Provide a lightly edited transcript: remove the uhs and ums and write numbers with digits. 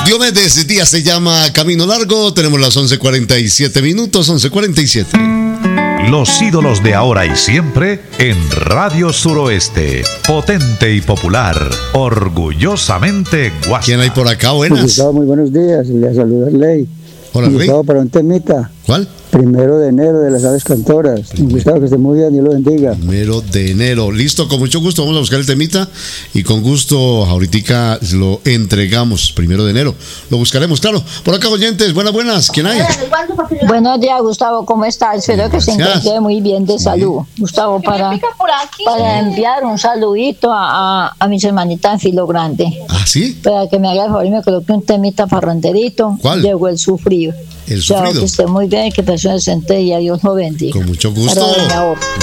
Diomedes, el día se llama Camino Largo. Tenemos las 11:47 minutos, 11:47. Los ídolos de ahora y siempre en Radio Suroeste. Potente y popular. Orgullosamente Guasca. ¿Quién hay por acá? Buenas. Gustavo, muy buenos días. Le saluda Ley. Hola, Rey. Gustavo, para un temita. ¿Cuál? 1 de enero de las Aves Cantoras. Gustavo, que esté muy bien, Dios lo bendiga. 1 de enero. Listo, con mucho gusto vamos a buscar el temita y con gusto ahorita lo entregamos. 1 de enero. Lo buscaremos, claro. Por acá, oyentes, buenas. ¿Quién hay? Buenos días, Gustavo, ¿cómo estás? Espero que se encuentre muy bien de salud. Gustavo, para enviar un saludito a mis hermanitas en Filo Grande. ¿Ah, sí? Para que me haga el favor y me coloque un temita parranderito. ¿Cuál? Llegó el sufrido. El Chao, sufrido. que esté muy bien, que persona decente y a Dios lo bendiga. Con mucho gusto. Para